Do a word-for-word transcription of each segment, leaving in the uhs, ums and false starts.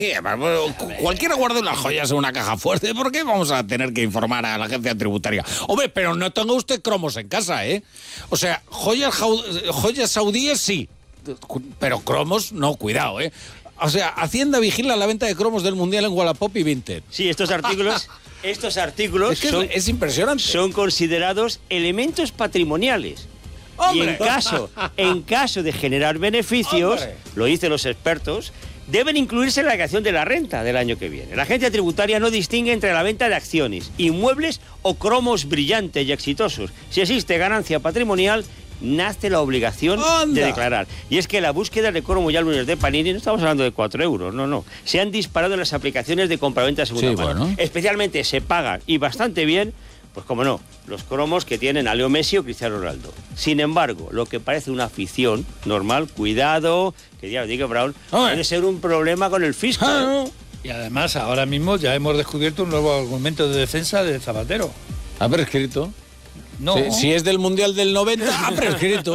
Cualquiera guarda unas joyas en una caja fuerte. ¿Por qué vamos a tener que informar a la agencia tributaria? Hombre, pero no tenga usted cromos en casa, ¿eh? O sea, joyas, joyas saudíes sí, pero cromos no, cuidado, ¿eh? O sea, Hacienda vigila la venta de cromos del Mundial en Wallapop y Vinted. Sí, estos artículos... Estos artículos es, que son, es impresionante. Son considerados elementos patrimoniales. ¡Hombre! Y en caso, en caso de generar beneficios, ¡hombre!, lo dicen los expertos, deben incluirse en la declaración de la renta del año que viene. La agencia tributaria no distingue entre la venta de acciones, inmuebles o cromos brillantes y exitosos. Si existe ganancia patrimonial, nace la obligación ¡anda!, de declarar. Y es que la búsqueda de cromo y álbumes de Panini, no estamos hablando de cuatro euros, no, no. Se han disparado en las aplicaciones de compraventa de segunda sí, mano. Bueno. Especialmente se pagan, y bastante bien, pues como no, los cromos que tienen a Leo Messi o Cristiano Ronaldo. Sin embargo, lo que parece una afición normal, cuidado, que ya lo diga Brown, puede ser un problema con el fisco. Ah, ¿eh? Y además, ahora mismo ya hemos descubierto un nuevo argumento de defensa de Zapatero. ¿Ha prescrito? No. Si, si es del Mundial del noventa, ha prescrito.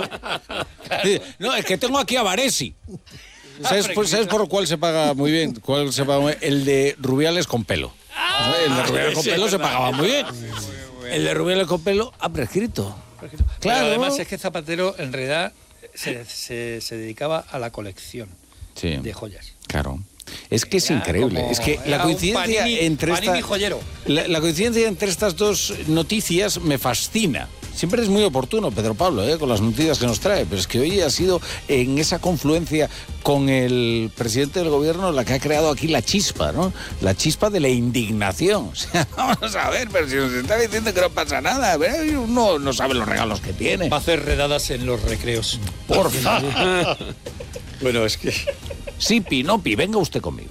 No, es que tengo aquí a Baresi. ¿Sabes, por, ¿Sabes por cuál se paga muy bien? ¿Cuál se paga muy bien? El de Rubiales con pelo. Ah, el de Rubiales con pelo se pagaba muy bien. El de Rubiales con pelo ha prescrito. prescrito. Claro. Pero además es que Zapatero en realidad se, se, se dedicaba a la colección sí. de joyas. Claro. Es que es increíble. Como, es que la coincidencia panini, entre panini esta, joyero. La, la coincidencia entre estas dos noticias me fascina. Siempre es muy oportuno, Pedro Pablo, ¿eh? con las noticias que nos trae, pero es que hoy ha sido en esa confluencia con el presidente del gobierno la que ha creado aquí la chispa, ¿no? La chispa de la indignación. O sea, vamos a ver, pero si nos está diciendo que no pasa nada, ¿eh? Uno no sabe los regalos que tiene. Va a hacer redadas en los recreos. Por favor. Bueno, es que... Sipi, Nopi, venga usted conmigo.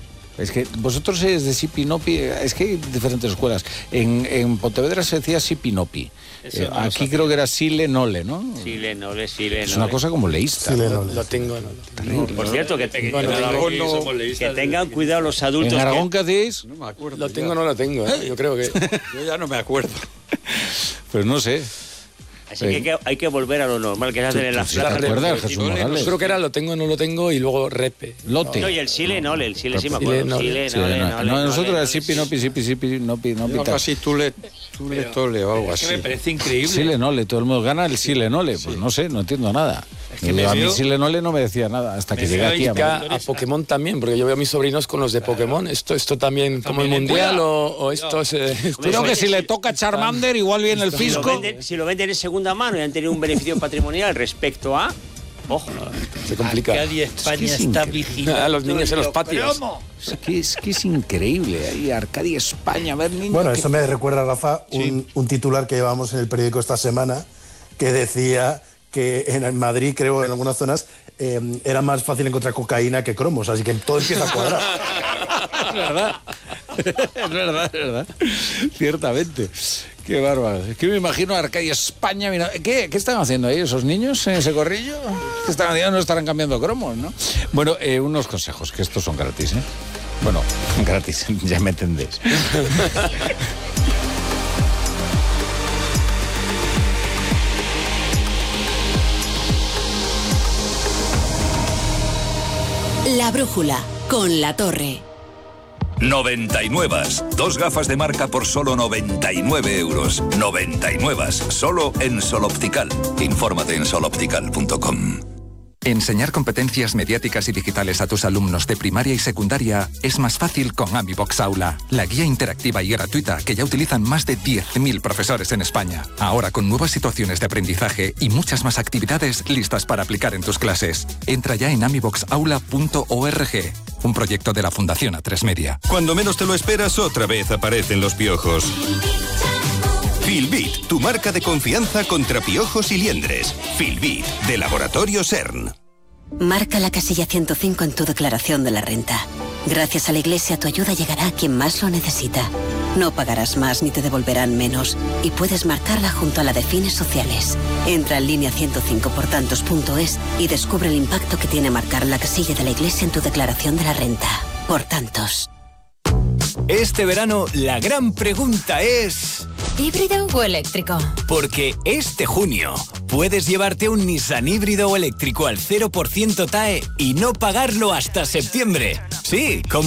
Es que vosotros es de Sipi, Nopi, es que hay diferentes escuelas. En, en Pontevedra se decía Sipi, Nopi. Eh, no aquí creo que era Sile, Nole, ¿no? Sile, Nole, Sile, Nole. Es una cosa como leísta. Sile, Nole. Lo tengo, no, lo tengo. No, por cierto, que, te, bueno, que, Aragón que, no, que tengan cuidado los adultos. ¿En Aragón que... qué hacéis? No me acuerdo. Lo tengo, no lo tengo, ¿eh? Yo creo que... Yo ya no me acuerdo. Pues no sé. Así que hay, que hay que volver a lo normal, que es hacer en las ¿Te acuerdas, Jesús Morales? Yo creo que era lo tengo, no lo tengo y luego repe. Lote. No, y el Sile, no, el Sile sí me acuerdo. Sile, Sile, no, no, no, nosotros era Sipi, Nopi, Sipi, Sipi, Nopi, Nopi. Algo así, tú le, tú le tole o algo es que así. me parece increíble. Sile, Nole, todo el mundo gana el Sile, Nole. Pues sí. No sé, no entiendo nada. Es que a mí Sile, Nole no me decía nada hasta que llegué aquí a, a Pokémon también, porque yo veo a mis sobrinos con los de claro. Pokémon. Esto, esto también, como el Mundial o, o esto es... Eh, creo que si le toca Charmander, igual viene el fisco. Si lo venden, si lo venden en segunda mano y han tenido un beneficio patrimonial respecto a... Ojo, se complica. Arcadia España es que está vigilando a los niños en los patios. Es que es, que es increíble. Ahí Arcadia España, a ver niños. Bueno, que... eso me recuerda, Rafa, sí. un, un titular que llevamos en el periódico esta semana que decía que en Madrid, creo, en algunas zonas, eh, era más fácil encontrar cocaína que cromos, así que todo empieza a cuadrar. Es verdad. Es verdad, es verdad. Ciertamente. Qué bárbaro. Es que me imagino a Arcadia España. Mira, ¿qué, ¿Qué están haciendo ahí esos niños en ese corrillo? ¿Qué están haciendo? No estarán cambiando cromos, ¿no? Bueno, eh, unos consejos, que estos son gratis, ¿eh? Bueno, gratis, ya me entendéis. La brújula, con La Torre. noventa y nueve. Dos gafas de marca por solo noventa y nueve euros. noventa y nueve. Solo en Sol Optical. Infórmate en sol optical punto com. Enseñar competencias mediáticas y digitales a tus alumnos de primaria y secundaria es más fácil con AmiBox Aula, la guía interactiva y gratuita que ya utilizan más de diez mil profesores en España. Ahora con nuevas situaciones de aprendizaje y muchas más actividades listas para aplicar en tus clases. Entra ya en amibox aula punto org, un proyecto de la Fundación A tres Media. Cuando menos te lo esperas, otra vez aparecen los piojos. Filbit, tu marca de confianza contra piojos y liendres. Filbit, de Laboratorio CERN. Marca la casilla ciento cinco en tu declaración de la renta. Gracias a la Iglesia, tu ayuda llegará a quien más lo necesita. No pagarás más ni te devolverán menos. Y puedes marcarla junto a la de fines sociales. Entra en línea ciento cinco por tantos punto es y descubre el impacto que tiene marcar la casilla de la Iglesia en tu declaración de la renta. Por tantos. Este verano, la gran pregunta es... ¿híbrido o eléctrico? Porque este junio puedes llevarte un Nissan híbrido o eléctrico al cero por ciento T A E y no pagarlo hasta septiembre. Sí, como